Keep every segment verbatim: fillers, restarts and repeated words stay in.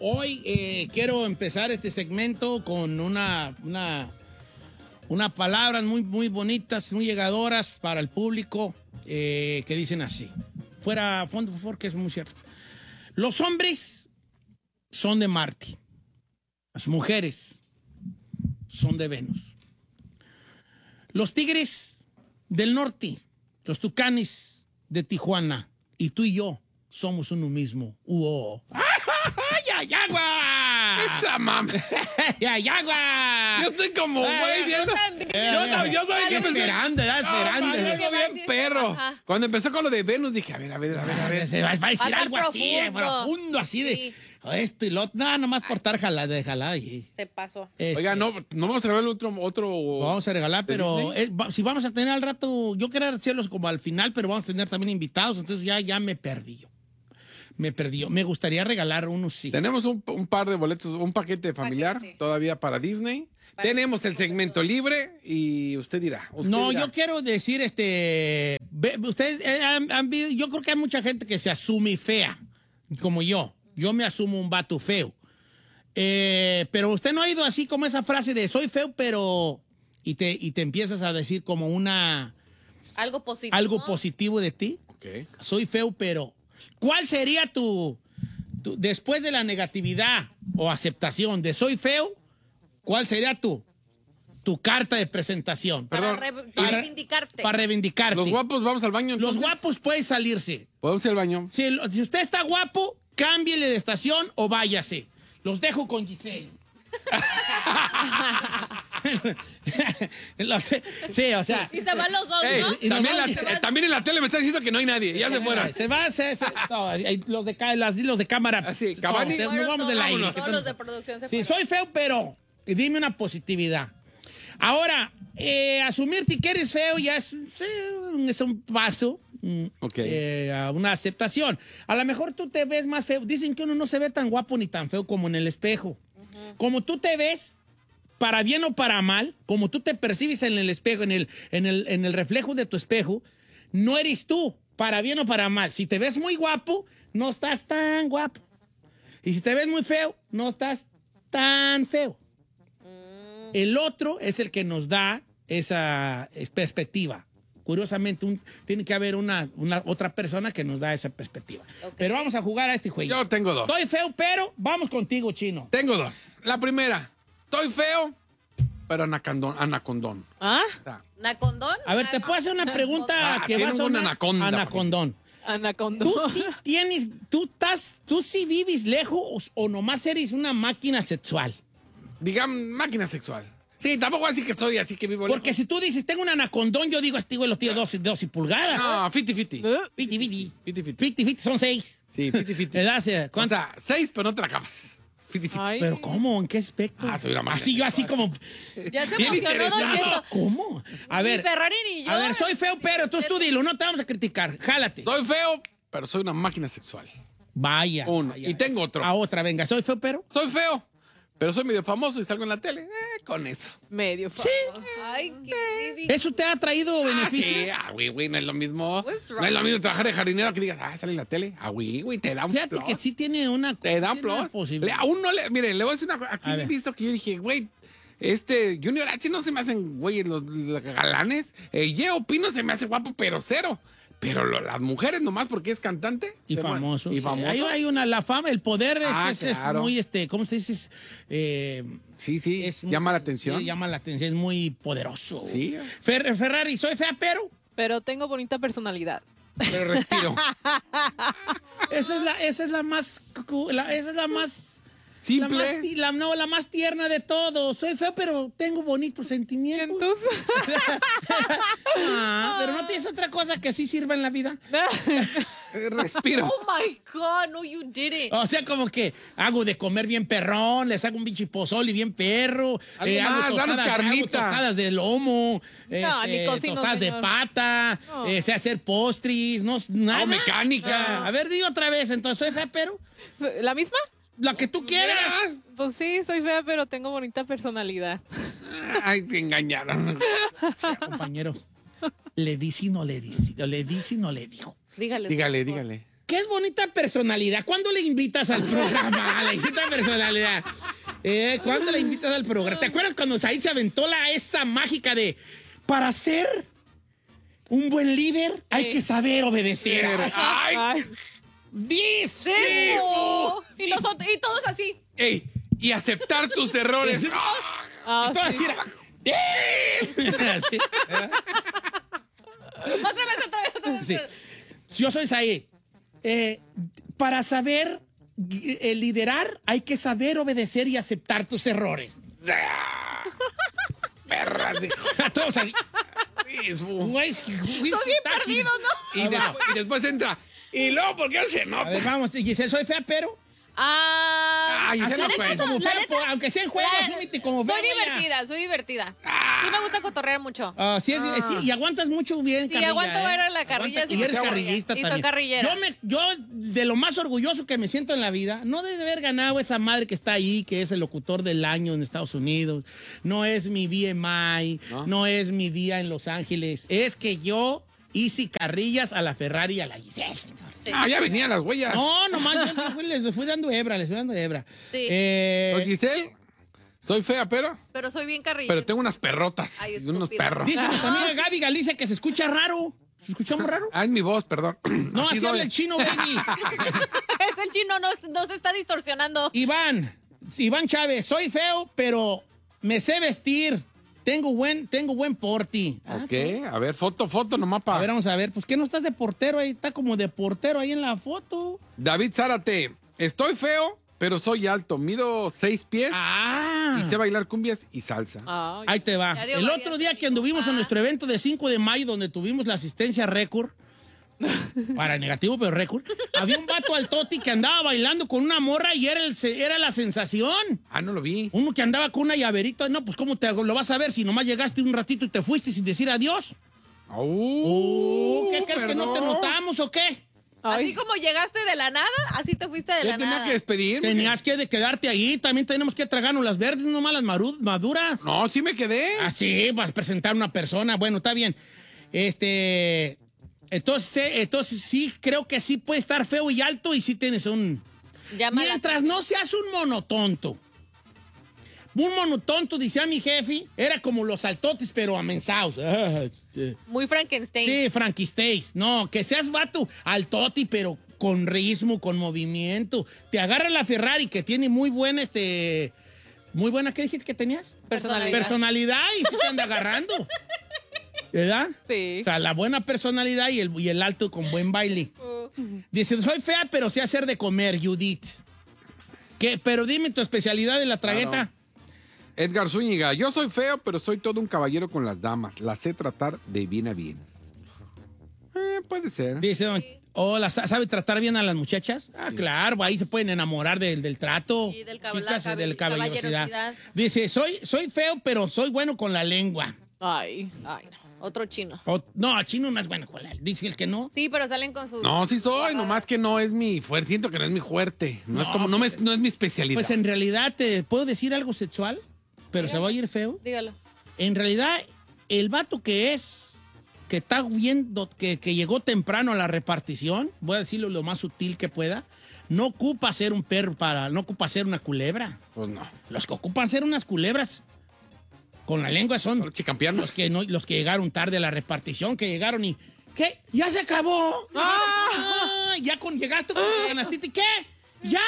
hoy eh, quiero empezar este segmento con una, una, una palabras muy, muy bonitas, muy llegadoras para el público eh, que dicen así. Fuera fondo, por favor, que es muy cierto. Los hombres son de Marte. Las mujeres son de Venus. Los tigres del norte, los tucanes de Tijuana, y tú y yo somos uno mismo. ¡Uo! ¡Yayagua! ¡Esa mami! ¡Yayagua! Yo estoy como güey viendo. Yo también, yo soy que esperando, ya esperando. Yo bien perro. Cuando empezó con lo de Venus dije, a ver, a ver, a ver, a ver. Se va a decir Va a algo estar así, de profundo. profundo, así de Sí. esto y lo otro. No, nomás por estar jalada, de jalada. Y, Se pasó. este, Oiga, no, no vamos a regalar otro, otro. Vamos a regalar, ¿de pero Disney? eh, va- si vamos a tener al rato, yo quería hacerlos como al final, pero vamos a tener también invitados, entonces ya, ya me perdí yo. Me perdí yo. Me gustaría regalar unos, sí. Tenemos un, un par de boletos, un paquete familiar Paquete. todavía para Disney. Para Tenemos el Disney, segmento libre y usted dirá. Usted No, dirá. yo quiero decir, este, ve- ustedes, eh, han- han vi- yo creo que hay mucha gente que se asume fea, como yo. Yo me asumo un vato feo. Eh, pero usted no ha ido así como esa frase de soy feo, pero... Y te, y te empiezas a decir como una... Algo positivo. algo positivo de ti. Ok. Soy feo, pero... ¿Cuál sería tu, tu- después de la negatividad o aceptación de soy feo, cuál sería tu, tu carta de presentación? Para, Perdón, re- y- para reivindicarte. Para reivindicarte. Los guapos vamos al baño. Los entonces? guapos pueden salirse. Podemos ir al baño. Si, lo- si usted está guapo, cámbiele de estación o váyase. Los dejo con Giselle. Los- sí, o sea... Y se van los dos, Ey, ¿no? y también, nomás- la- Se van- eh, también en la tele me está diciendo que no hay nadie. Ya se fueron. Se va, se, se- no, hay los, de, ca- las- los de cámara. Así, todos, Cavani. se- nos Fueron vamos todos, del aire. todos que los estamos- de producción se Sí, fueron. soy feo, pero dime una positividad. Ahora, eh, asumirte que eres feo ya es, sí, es un paso mm, Ok. eh, a una aceptación. A lo mejor tú te ves más feo. Dicen que uno no se ve tan guapo ni tan feo como en el espejo. Como tú te ves, para bien o para mal, como tú te percibes en el espejo, en el, en el, en el reflejo de tu espejo, no eres tú, para bien o para mal. Si te ves muy guapo, no estás tan guapo. Y si te ves muy feo, no estás tan feo. El otro es el que nos da esa eh, perspectiva. Curiosamente, un- tiene que haber una, una otra persona que nos da esa perspectiva. Ok. Pero vamos a jugar a este juego. Yo tengo dos. Estoy feo, pero vamos contigo, Chino. Tengo dos. La primera, estoy feo, pero anacondón. anacondón. ¿Ah? O sea, ¿Nacondón? A ver, te puedo hacer una pregunta Ah, que va tiene a un sonar anaconda, anacondón. Anaconda. Tú sí tienes, tú estás, tú sí vives lejos o nomás eres una máquina sexual. digamos, máquina sexual. Sí, tampoco así que soy, así que vivo Porque si tú dices, tengo un anacondón, yo digo, este güey lo tiene doce, doce pulgadas. lejos. No, fifty fifty. ¿Eh? Fiti, fiti. Fifty fifty. Fiti, fiti, son seis. Sí, fifty fifty. ¿Verdad? Sí, O ¿cuánto? sea, seis, pero no te la acabas. Fifty fifty. Ay. ¿Pero cómo? ¿En qué aspecto? Ah, soy una máquina Así yo, así como... Ya se Bien emocionó, Don interesante. Cheto. ¿Cómo? A ver, Ni Ferrari ni yo. a ver, soy feo, pero tú, tú dilo, no te vamos a criticar. Jálate. Soy feo, pero soy una máquina sexual. Vaya. Uno. vaya. Y tengo otro. A otra, venga. Soy feo, pero... Soy feo, pero soy medio famoso y salgo en la tele. Eh, con eso. Medio Sí. famoso. Ay, qué ridículo. ¿Eso te ha traído Ah, beneficios? sí, ah, güey, güey, no es lo mismo. What's wrong No es lo mismo with trabajar de jardinero que digas, ah, sale en la tele. Ah, güey, güey, te da un Fíjate plus. que sí tiene una... Te da un tiene una plus. posibilidad. Le- aún no le, mire, le voy a decir una cosa. Aquí A me he ver. visto que yo dije, güey, este Junior H no se me hacen, güey, los, los galanes. Eh, Yeo Pino se me hace guapo, pero cero. Pero lo- las mujeres nomás porque es cantante. Y se mueren. famoso. Y sí. famoso. Hay, hay una, la fama, el poder es, Ah, es- es claro. muy, este, ¿cómo se dice? Es, eh, Sí, sí, es muy- llama la atención. sí, llama la atención, es muy poderoso. Sí. Fer- Ferrari, soy fea, pero... Pero tengo bonita personalidad. Pero respiro. Esa es la, esa es la más... cu- la- esa es la más... La más, Simple. ti- la- no, la más tierna de todos. Soy feo, pero tengo bonitos sentimientos. Entonces, Ah, pero no tienes otra cosa que sí sirva en la vida. Respiro. Oh my God, no, you didn't. O sea, como que hago de comer bien perrón, les hago un bichipozol y bien perro. Algo eh, hago más, danos tostadas, hago carnita. tostadas de lomo, No, este, ni cocino, tostadas de señor. pata, No. eh, sé hacer postres, no, nada. Hago mecánica. Ah, a ver, di otra vez, entonces soy fea, pero ¿la misma? la que tú quieras. Pues sí, soy fea, pero tengo bonita personalidad. Ay, te engañaron. O sea, compañero, le di si no le di, si- le di si no le dijo. Dígale. Dígale, dígale. ¿Qué es bonita personalidad? ¿Cuándo le invitas al programa? A la bonita personalidad. Eh, ¿Cuándo le invitas al programa? ¿Te acuerdas cuando Said se aventó la esa mágica de para ser un buen líder hay Sí. que saber obedecer? ¡Ay! Ay, ¡Dice! Eso. Y, nosotros, y todos así. Ey, y aceptar tus errores. ah, Y todo sí. así era, Así. Otra vez, otra vez, otra vez. Sí. Yo soy Said. Eh, para saber eh, liderar hay que saber obedecer y aceptar tus errores. Perras. sí. Todos así. Sí, su- Güey, güey, Estoy bien perdido, ¿no? Y, después, y después entra. Y luego, ¿por qué se A nota? ver, vamos, Giselle, soy fea, pero... Ah, Ay, la Giselle no neta, puede. so- Como la fea, neta, po- aunque sea en juego, la- asúmete como fea. soy güey, ya. divertida, soy divertida. Sí me gusta cotorrear mucho. Ah, sí, es- eh, sí, y aguantas mucho bien, Sí, carrilla. aguanto ¿eh? ver a la carrilla, Aguanta- sí, y eres soy carrillista y soy también. carrillera. Yo, me, yo, de lo más orgulloso que me siento en la vida, no de haber ganado esa madre que está ahí, que es el locutor del año en Estados Unidos, no es mi B M I, no, ¿No? es mi día en Los Ángeles, es que yo hice carrillas a la Ferrari y a la Giselle, señores. Sí. Ah, ya venían las huellas. No, nomás yo les fui, les fui dando hebra, les fui dando hebra. Sí. Eh, Pues, Giselle, soy fea, pero, Pero soy bien carrillera. pero tengo unas perrotas Ay, y unos estúpida. perros. dice nuestra amiga Gaby Galicia que se escucha raro. ¿Se escuchamos raro? Ah, es mi voz, perdón. No, así, doy. habla el chino, baby. Es el chino, no, no se está distorsionando. Iván, Iván Chávez, soy feo, pero me sé vestir. Tengo buen, tengo buen porte. Ah, Ok, a ver, foto, foto nomás a para. ver, vamos a ver. Pues, ¿qué no estás de portero ahí? Está como de portero ahí en la foto. David Zárate, estoy feo, pero soy alto. Mido seis pies Ah. y sé bailar cumbias y salsa. Ay, Ahí te va. Ya dio El varias otro día de que mi anduvimos papá. en nuestro evento de cinco de mayo, donde tuvimos la asistencia récord, para negativo, pero récord, había un vato al toti que andaba bailando con una morra y era, el, se- era la sensación. Ah, no lo vi. Uno que andaba con una llaverita, no, pues ¿cómo te lo vas a ver si nomás llegaste un ratito y te fuiste sin decir adiós? Uh, Uh, ¿Qué crees que no te perdón. notamos o qué? ay. Así como llegaste de la nada, así te fuiste de Yo la tenía nada. que despedirme. Tenías que de quedarte ahí, también tenemos que tragarnos las verdes, nomás las maru- maduras. No, sí me quedé. Así, vas a presentar una persona, bueno, está bien. Este, entonces, eh, entonces sí, creo que sí puede estar feo y alto y sí tienes un... Llama la Mientras no seas un monotonto. Un monotonto, decía mi jefe, era como los saltotes, pero amensados. Ah, sí. Muy Frankenstein. Sí, Frankistays. No, que seas vato altoti, pero con ritmo, con movimiento. Te agarra la Ferrari, que tiene muy buena, este... Muy buena, ¿qué dijiste que tenías? Personalidad. Personalidad y sí te anda agarrando. ¿Verdad? Sí. O sea, la buena personalidad y el, y el alto con buen baile. Uh, Dice, soy fea, pero sé hacer de comer, Judith. ¿Qué? Pero dime tu especialidad de la tragueta. Claro. Edgar Zúñiga, yo soy feo, pero soy todo un caballero con las damas. Las sé tratar de bien a bien. Eh, puede ser. Dice, oh, ¿la sa- ¿sabe tratar bien a las muchachas? Ah, claro, ahí se pueden enamorar del, del trato. Sí, del cab- Chicas, la eh, del cabe- caballerosidad. caballerosidad. Dice, soy, soy feo, pero soy bueno con la lengua. Ay. Ay, no. Otro chino. O- no, chino no es bueno con la Dice el que no. Sí, pero salen con sus... No, sí soy, nomás que no es mi fuerte. Siento que no es mi fuerte. No, es No, como, no, me- pues- no es mi especialidad. Pues en realidad te puedo decir algo sexual, pero se va a ir feo. Dígalo. En realidad, el vato que es, que está viendo, que, que llegó temprano a la repartición, voy a decirlo lo más sutil que pueda, no ocupa ser un perro para, no ocupa ser una culebra. Pues no. Los que ocupan ser unas culebras con la lengua son Los chicampianos. los que, no, los que llegaron tarde a la repartición, que llegaron y, ¿qué? ¿Ya se acabó? Ah, ya con, llegaste con tu canastita, ¿y qué? ¿Ya?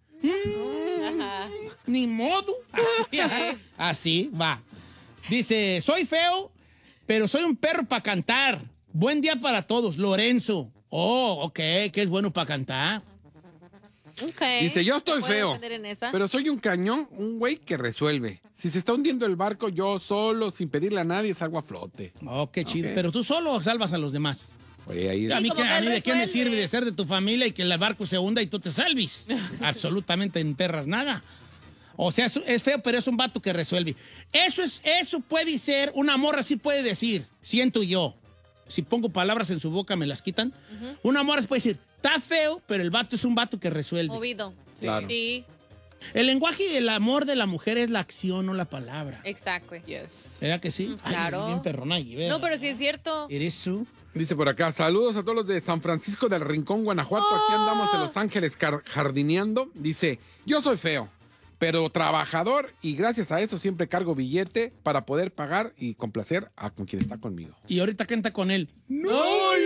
Mm, Ajá. ni modo. Así, ajá. Así va. Dice, soy feo, pero soy un perro para cantar. Buen día para todos, Lorenzo. Oh, ok, que es bueno para cantar. Ok. Dice, yo estoy ¿Puedo feo, meter en esa? pero soy un cañón, un güey que resuelve. Si se está hundiendo el barco, yo solo, sin pedirle a nadie, salgo a flote. Oh, qué chido. Ok. Pero tú solo salvas a los demás. Oye, ahí... A mí, como que- que a él mí de qué me resuelve. sirve de ser de tu familia y que el barco se hunda y tú te salves. Absolutamente enterras nada. O sea, es, es feo, pero es un vato que resuelve. Eso, es, eso puede ser, una morra sí puede decir, siento yo. Si pongo palabras en su boca, me las quitan. Una morra sí puede decir, está feo, pero el vato es un vato que resuelve. Movido. Claro. Sí. El lenguaje del amor de la mujer es la acción, no la palabra. Exactly. Yes. ¿Verdad que sí? Ay, claro. bien perrona allí, ¿verdad? No, pero sí es cierto. ¿Eres su? Dice por acá, saludos a todos los de San Francisco del Rincón, Guanajuato. Aquí andamos en Los Ángeles car- jardineando. Dice, yo soy feo, pero trabajador y gracias a eso siempre cargo billete para poder pagar y complacer a con quien está conmigo. Y ahorita canta con él. ¡No!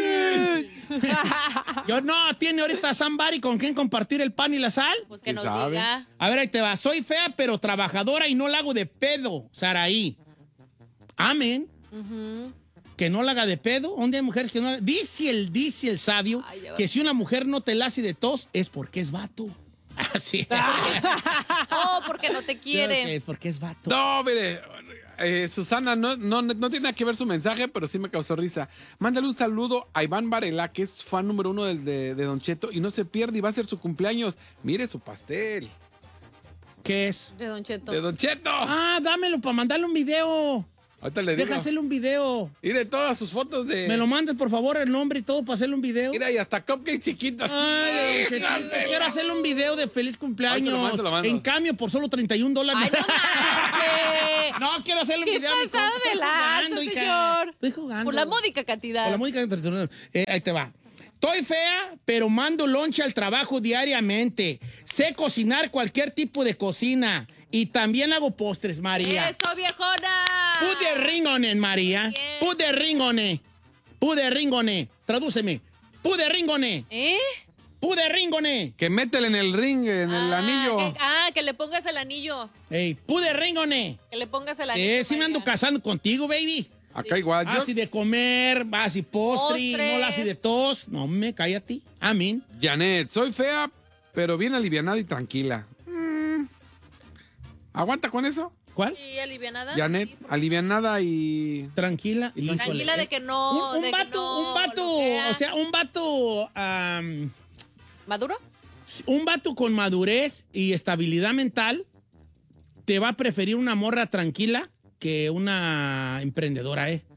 Yo no, tiene ahorita somebody con quien compartir el pan y la sal. Pues que ¿Quién nos sabe? diga. A ver, ahí te va. Soy fea, pero trabajadora y no la hago de pedo, Saraí. Amén. Que no la haga de pedo. ¿Dónde hay mujeres que no la... Dice el, dice el sabio Ay, ya va. que si una mujer no te la hace de tos es porque es vato. Así. Oh, porque no te quiere. Es porque es vato. No, mire, eh, Susana, no, no, no tiene nada que ver su mensaje, pero sí me causó risa. Mándale un saludo a Iván Varela, que es fan número uno de, de, de Don Cheto, y no se pierde y va a ser su cumpleaños. Mire su pastel. ¿Qué es? De Don Cheto. ¡De Don Cheto! Ah, dámelo para mandarle un video. Ahorita le digo. Deja hacerle un video. Mire todas sus fotos de... Me lo mandes, por favor, el nombre y todo para hacerle un video. Mira, y hasta cupcakes chiquitas. Ay, don Chetito, Híjole. quiero hacerle un video de feliz cumpleaños. Ahí te lo mando, te lo mando. En cambio, por solo treinta y un dólares. Ay, no manches. No, quiero hacerle un ¿Qué video a mi pasado compa. de Estoy lanza, jugando, hija. señor? Estoy jugando. Por la módica cantidad. Por la módica cantidad. Eh, ahí te va. Estoy fea, pero mando lonche al trabajo diariamente. Sé cocinar cualquier tipo de cocina. Y también hago postres, María. ¡Eso, viejona! Put the ring on it, María. Bien. Put the ring on it. Put the ring on it. Tradúceme. Put the ring on it. ¿Eh? Put the ring on it. Que métele en el ring, en el Ah, anillo. Que, ah, que le pongas el anillo. Ey, put the ring on it. Que le pongas el anillo. Eh, sí me María. ando casando contigo, baby. Acá igual. Yo, Así de comer, así postre, Postres. no la así de tos. No, me cállate. Amén. Janet, soy fea, pero bien alivianada y tranquila. Mm. ¿Aguanta con eso? ¿Cuál? Sí, alivianada. Janet, Sí, porque- alivianada y... Tranquila. Híjole. Tranquila de que no. Un, un de que vato, no un vato, bloquea. o sea, un vato, am, ¿Maduro? un vato con madurez y estabilidad mental te va a preferir una morra tranquila que una emprendedora, ¿eh?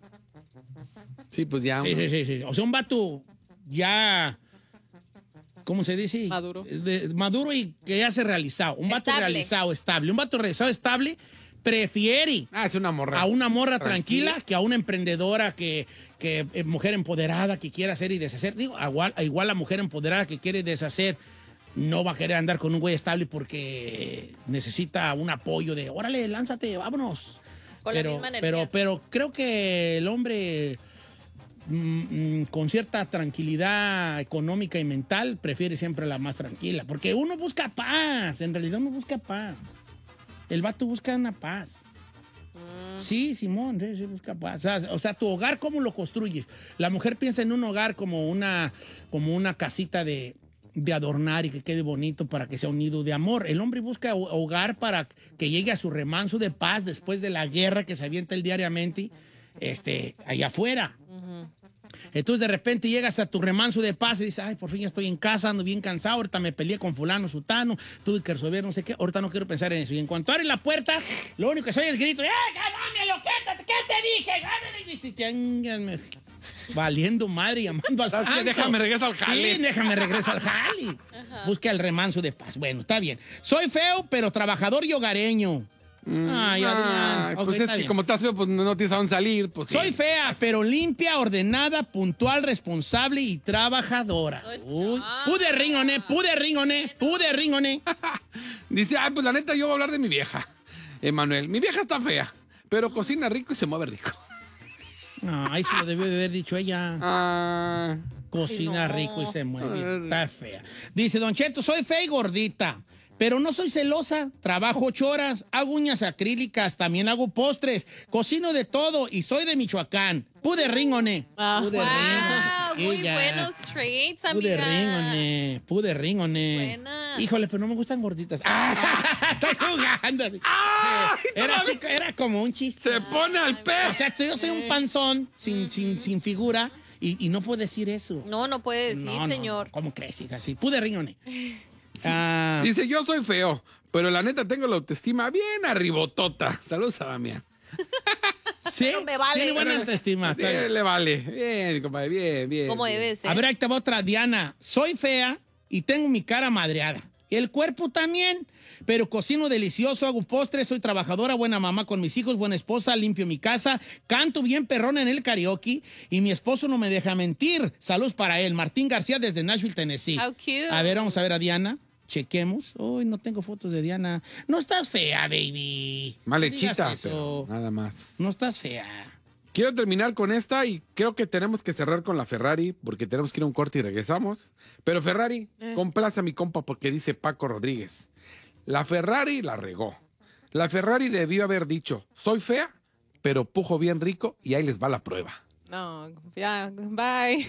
Sí, pues ya. Sí, sí, sí, sí. O sea, un vato ya, ¿cómo se dice? Maduro. De- maduro y que ya se ha realizado. Un vato Estable. realizado, estable. Un vato realizado, estable, prefiere Ah, es una morra. a una morra tranquila, Tranquila. que a una emprendedora, que, que eh, mujer empoderada que quiere hacer y deshacer. Digo, igual, igual la mujer empoderada que quiere deshacer no va a querer andar con un güey estable porque necesita un apoyo de, órale, lánzate, vámonos. Con la pero, misma energía. pero, pero creo que el hombre mm, mm, con cierta tranquilidad económica y mental prefiere siempre la más tranquila, porque uno busca paz, en realidad uno busca paz. El vato busca una paz. Sí, Simón, sí, sí, busca paz. O sea, o sea, tu hogar, ¿cómo lo construyes? La mujer piensa en un hogar como una, como una casita de, de adornar y que quede bonito para que sea un nido de amor. El hombre busca ho- hogar para que llegue a su remanso de paz después de la guerra que se avienta él diariamente este, allá afuera. Entonces de repente llegas a tu remanso de paz y dices, ay, por fin ya estoy en casa, ando bien cansado, ahorita me peleé con fulano, sutano, tuve que resolver no sé qué, ahorita no quiero pensar en eso. Y en cuanto abre la puerta, lo único que soy es el grito, ¡eh, dámelo! ¿Qué te, qué te dije? Gánale. Y dice, "Chángame". Valiendo madre, llamando al ¿Sabes qué? santo. Déjame regreso al jale. Sí, déjame regreso al jale. Busca el remanso de paz. Bueno, está bien. Soy feo, pero trabajador y hogareño. Ay, Ay, Adrián. Ok, pues es está que bien. como estás feo, pues no tienes a dónde salir. Pues sí. Soy fea, pero limpia, ordenada, puntual, responsable y trabajadora. Uy, pude ringoné, pude ringoné, pude ringoné. Dice, ay, pues la neta, yo voy a hablar de mi vieja. Emanuel, mi vieja está fea, pero cocina rico y se mueve rico. Ay, eso lo debió de haber dicho ella. Ah, Cocina no. rico y se mueve. Está fea. Dice, Don Cheto, soy fea y gordita, pero no soy celosa. Trabajo ocho horas, hago uñas acrílicas, también hago postres, cocino de todo y soy de Michoacán. Pude ringone. Ah. Pude Wow, ringone. muy chiquilla. buenos traits, Pude amiga. ringone. Pude ringone. Buena. Híjole, pero no me gustan gorditas. ¡Ah! Estoy jugando. Era, así, era como un chiste. se pone al O pez. sea, yo soy un panzón sin, sin, sin figura y, y no puedo decir eso. No, no puede decir, No, no, señor. no. ¿Cómo crees, hija? Sí, pude riñone. Ah, Dice, yo soy feo, pero la neta tengo la autoestima bien arribotota. Saludos a Damián. sí, pero me vale. tiene buena autoestima. está bien. Bien, le vale. Bien, compadre, bien, bien. Como bien. debe ser. A ver, ahí te va otra. Diana, soy fea y tengo mi cara madreada. El cuerpo también, pero cocino delicioso, hago postres, soy trabajadora, buena mamá con mis hijos, buena esposa, limpio mi casa, canto bien perrón en el karaoke y mi esposo no me deja mentir. Saludos para él. Martín García desde Nashville, Tennessee. How cute. A ver, vamos a ver a Diana. Chequemos. Uy, no tengo fotos de Diana. No estás fea, baby. Mal No hechita, digas pero eso. nada más. No estás fea. Quiero terminar con esta y creo que tenemos que cerrar con la Ferrari porque tenemos que ir a un corte y regresamos. Pero Ferrari, Eh. complace a mi compa porque dice Paco Rodríguez. La Ferrari la regó. La Ferrari debió haber dicho, soy fea, pero pujo bien rico y ahí les va la prueba. No, ya, bye.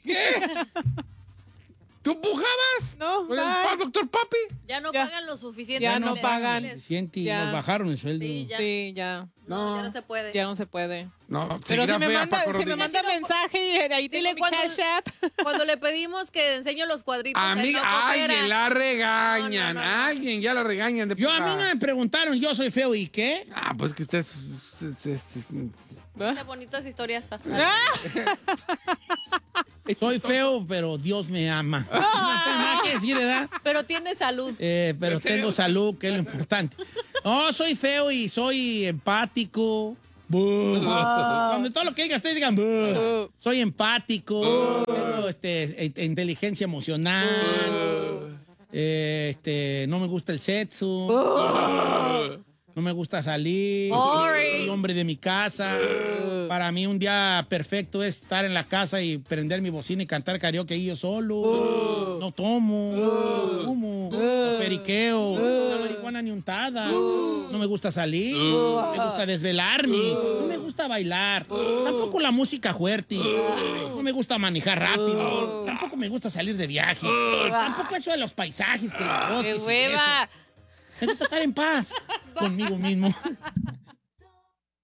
¿Tú pujabas? No, ¿Con el bye. pa- doctor Papi? Ya no Ya. pagan lo suficiente. Ya para no que pagan. les- Siente, Ya. nos bajaron el sueldo. Sí, ya. Sí, ya. No, No. ya no se puede. Ya no se puede. No, Pero seguirá si me fea manda, Paco si me Rodríguez. manda mensaje y ahí tengo Dile mi cuando- cash app. Cuando le pedimos que enseñe los cuadritos. A él mí, no alguien coopera. la regañan. No, no, no. Alguien ya la regañan. De Yo a mí puja. no me preguntaron, yo soy feo y qué. Ah, pues que usted es... es- es- es- Qué bonitas historias. Ah, Soy feo, pero Dios me ama. No tengo nada que decir, ¿verdad? Pero tiene salud. Eh, pero tengo salud, que es lo importante. No, soy feo y soy empático. Buh. Cuando todo lo que digan, ustedes digan, buh. Soy empático, tengo este, e- inteligencia emocional, eh, este, no me gusta el sexo, no me gusta salir, Boring. soy hombre de mi casa. Para mí un día perfecto es estar en la casa y prender mi bocina y cantar karaoke ahí yo solo. No tomo, no fumo, no periqueo, no marihuana ni untada. No me gusta salir, no me gusta desvelarme, no me gusta bailar, tampoco la música fuerte, no me gusta manejar rápido, tampoco me gusta salir de viaje, tampoco eso de los paisajes, que los ¡Qué bosques y eso. hueva! Me gusta estar en paz conmigo mismo.